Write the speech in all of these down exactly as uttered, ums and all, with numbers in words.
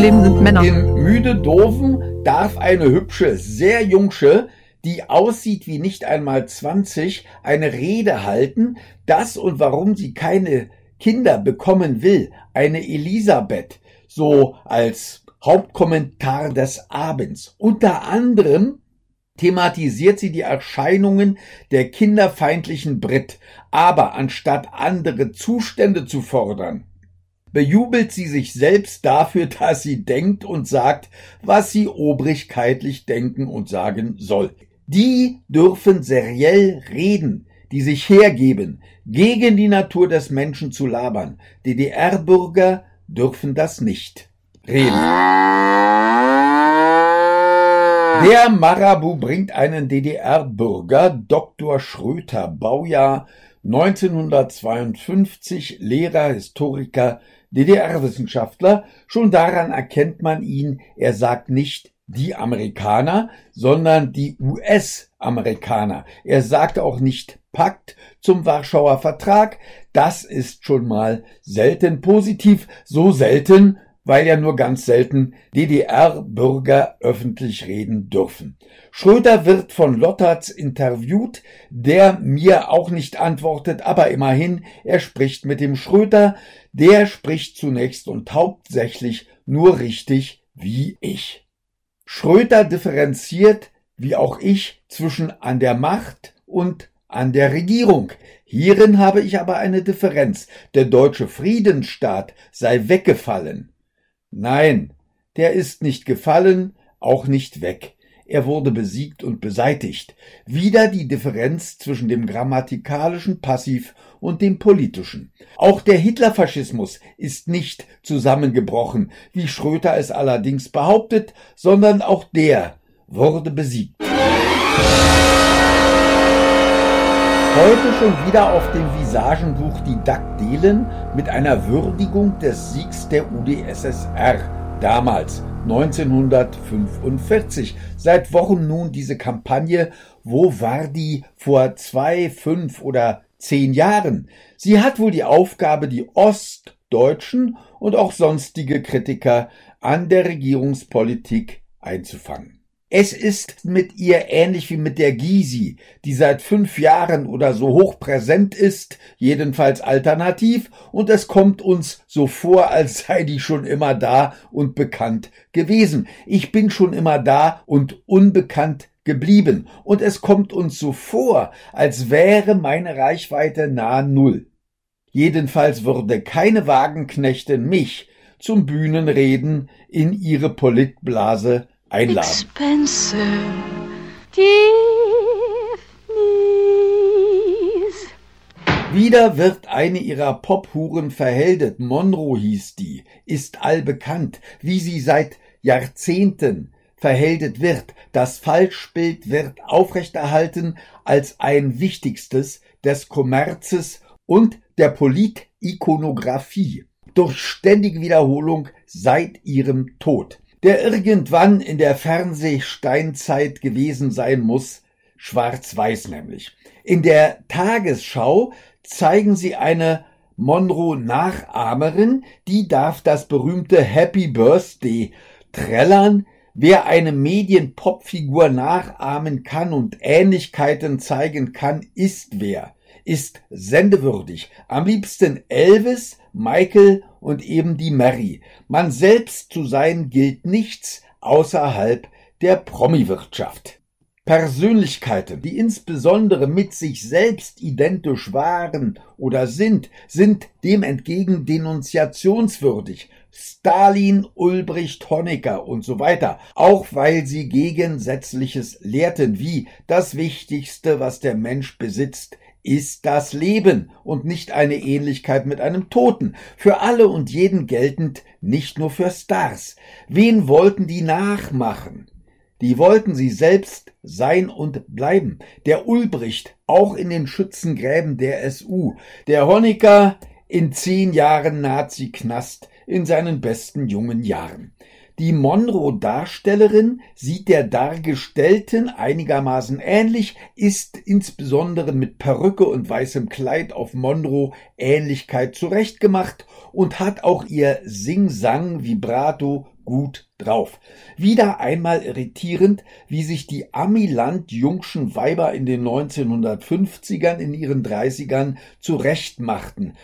Problem sind Männer. In Müde-Doofen darf eine hübsche, sehr jungsche, die aussieht wie nicht einmal zwanzig, eine Rede halten, dass und warum sie keine Kinder bekommen will, eine Elisabeth, so als Hauptkommentar des Abends. Unter anderem thematisiert sie die Erscheinungen der kinderfeindlichen Brit, aber anstatt andere Zustände zu fordern, bejubelt sie sich selbst dafür, dass sie denkt und sagt, was sie obrigkeitlich denken und sagen soll. Die dürfen seriell reden, die sich hergeben, gegen die Natur des Menschen zu labern. D D R-Bürger dürfen das nicht. Reden. Der Marabu bringt einen D D R-Bürger, Doktor Schröter, Baujahr neunzehnhundertzweiundfünfzig, Lehrer, Historiker, D D R-Wissenschaftler. Schon daran erkennt man ihn, er sagt nicht die Amerikaner, sondern die U S-Amerikaner. Er sagt auch nicht Pakt zum Warschauer Vertrag. Das ist schon mal selten positiv, so selten, weil ja nur ganz selten D D R-Bürger öffentlich reden dürfen. Schröter wird von Lotterz interviewt, der mir auch nicht antwortet, aber immerhin, er spricht mit dem Schröter, der spricht zunächst und hauptsächlich nur richtig wie ich. Schröter differenziert, wie auch ich, zwischen an der Macht und an der Regierung. Hierin habe ich aber eine Differenz. Der deutsche Friedensstaat sei weggefallen. Nein, der ist nicht gefallen, auch nicht weg. Er wurde besiegt und beseitigt. Wieder die Differenz zwischen dem grammatikalischen Passiv und dem politischen. Auch der Hitlerfaschismus ist nicht zusammengebrochen, wie Schröter es allerdings behauptet, sondern auch der wurde besiegt. Heute schon wieder auf dem Visagenbuch die Dakdelen mit einer Würdigung des Siegs der U d S S R, damals neunzehnhundertfünfundvierzig. Seit Wochen nun diese Kampagne, wo war die vor zwei, fünf oder zehn Jahren? Sie hat wohl die Aufgabe, die Ostdeutschen und auch sonstige Kritiker an der Regierungspolitik einzufangen. Es ist mit ihr ähnlich wie mit der Gysi, die seit fünf Jahren oder so hoch präsent ist, jedenfalls alternativ, und es kommt uns so vor, als sei die schon immer da und bekannt gewesen. Ich bin schon immer da und unbekannt geblieben, und es kommt uns so vor, als wäre meine Reichweite nahe Null. Jedenfalls würde keine Wagenknechtin mich zum Bühnenreden in ihre Politblase einladen. Expensive Tiffany's. Wieder wird eine ihrer Pophuren verheldet. Monroe hieß die, ist allbekannt, wie sie seit Jahrzehnten verheldet wird. Das Falschbild wird aufrechterhalten als ein wichtigstes des Kommerzes und der Politikonographie durch ständige Wiederholung seit ihrem Tod, der irgendwann in der Fernsehsteinzeit gewesen sein muss, schwarz-weiß nämlich. In der Tagesschau zeigen sie eine Monroe-Nachahmerin, die darf das berühmte Happy Birthday trällern. Wer eine Medien-Popfigur nachahmen kann und Ähnlichkeiten zeigen kann, ist wer, ist sendewürdig. Am liebsten Elvis, Michael und eben die Mary. Man selbst zu sein gilt nichts außerhalb der Promi-Wirtschaft. Persönlichkeiten, die insbesondere mit sich selbst identisch waren oder sind, sind dem entgegen denunziationswürdig. Stalin, Ulbricht, Honecker und so weiter, auch weil sie Gegensätzliches lehrten, wie das Wichtigste, was der Mensch besitzt, ist das Leben und nicht eine Ähnlichkeit mit einem Toten. Für alle und jeden geltend, nicht nur für Stars. Wen wollten die nachmachen? Die wollten sie selbst sein und bleiben. Der Ulbricht, auch in den Schützengräben der S U. Der Honecker in zehn Jahren Nazi-Knast in seinen besten jungen Jahren. Die Monroe-Darstellerin sieht der Dargestellten einigermaßen ähnlich, ist insbesondere mit Perücke und weißem Kleid auf Monroe Ähnlichkeit zurechtgemacht und hat auch ihr Sing-Sang, Vibrato, gut drauf. Wieder einmal irritierend, wie sich die Amiland-Jungschen Weiber in den neunzehnhundertfünfzigern, in ihren dreißigern zurechtmachten.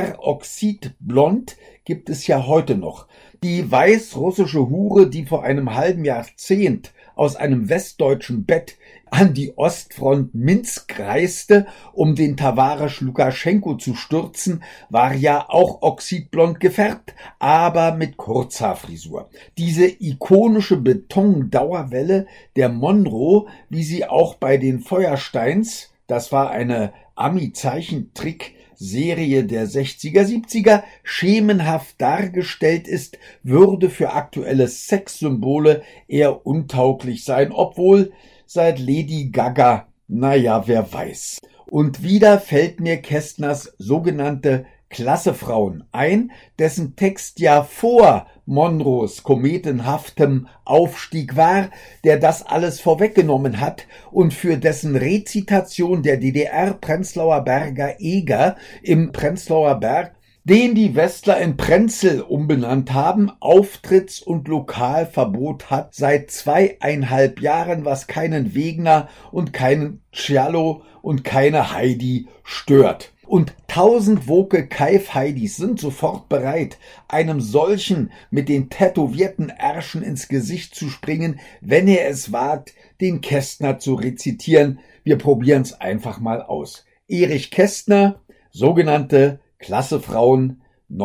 Peroxidblond gibt es ja heute noch. Die weißrussische Hure, die vor einem halben Jahrzehnt aus einem westdeutschen Bett an die Ostfront Minsk reiste, um den Tawaresch Lukaschenko zu stürzen, war ja auch oxidblond gefärbt, aber mit Kurzhaarfrisur. Diese ikonische Betondauerwelle der Monroe, wie sie auch bei den Feuersteins, das war eine Ami-Zeichentrick, Serie der sechziger, siebziger, schemenhaft dargestellt ist, würde für aktuelle Sexsymbole eher untauglich sein, obwohl seit Lady Gaga, naja, wer weiß. Und wieder fällt mir Kästners sogenannte Klassefrauen ein, dessen Text ja vor Monroes kometenhaftem Aufstieg war, der das alles vorweggenommen hat und für dessen Rezitation der D D R-Prenzlauer Berger Eger im Prenzlauer Berg, den die Westler in Prenzel umbenannt haben, Auftritts- und Lokalverbot hat seit zweieinhalb Jahren, was keinen Wegner und keinen Cialo und keine Heidi stört. Und tausend woke Kaif-Heidis sind sofort bereit, einem solchen mit den tätowierten Ärschen ins Gesicht zu springen, wenn er es wagt, den Kästner zu rezitieren. Wir probieren's einfach mal aus. Erich Kästner, sogenannte Klassefrauen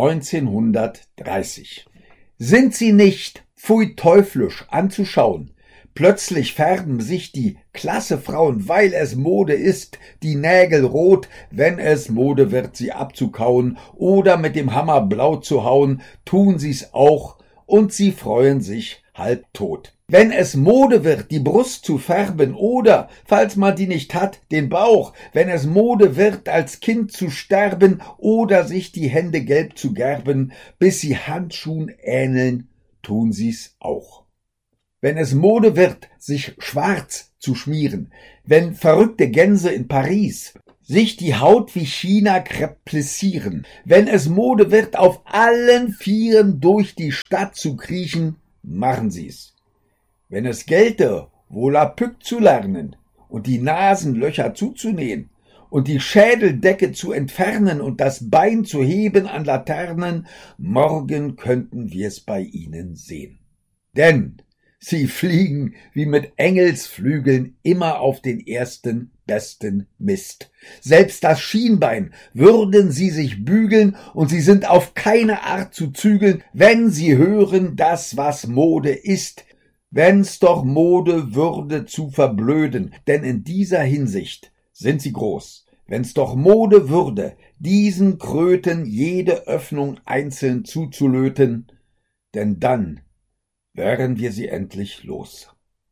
neunzehnhundertdreißig. Sind sie nicht, pfui teuflisch, anzuschauen? Plötzlich färben sich die Klassefrauen, weil es Mode ist, die Nägel rot, wenn es Mode wird, sie abzukauen oder mit dem Hammer blau zu hauen, tun sie's auch und sie freuen sich halbtot. Wenn es Mode wird, die Brust zu färben oder, falls man die nicht hat, den Bauch, wenn es Mode wird, als Kind zu sterben oder sich die Hände gelb zu gerben, bis sie Handschuhen ähneln, tun sie's auch. Wenn es Mode wird, sich schwarz zu schmieren, wenn verrückte Gänse in Paris sich die Haut wie China kreplessieren, wenn es Mode wird, auf allen Vieren durch die Stadt zu kriechen, machen sie's. Wenn es gelte, Volapük zu lernen und die Nasenlöcher zuzunähen und die Schädeldecke zu entfernen und das Bein zu heben an Laternen, morgen könnten wir's bei ihnen sehen. Denn sie fliegen wie mit Engelsflügeln immer auf den ersten besten Mist. Selbst das Schienbein würden sie sich bügeln und sie sind auf keine Art zu zügeln, wenn sie hören, das was Mode ist, wenn's doch Mode würde zu verblöden, denn in dieser Hinsicht sind sie groß. Wenn's doch Mode würde, diesen Kröten jede Öffnung einzeln zuzulöten, denn dann wären wir sie endlich los.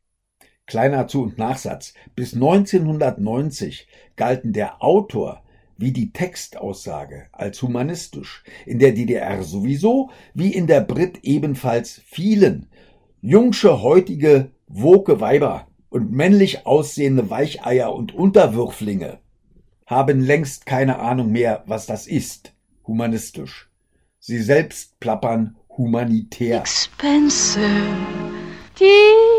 Kleiner Zu- und Nachsatz. Bis neunzehnhundertneunzig galten der Autor wie die Textaussage als humanistisch, in der D D R sowieso, wie in der Brit ebenfalls vielen. Jungsche heutige woke Weiber und männlich aussehende Weicheier und Unterwürflinge haben längst keine Ahnung mehr, was das ist, humanistisch. Sie selbst plappern humanitär. Expensive. Die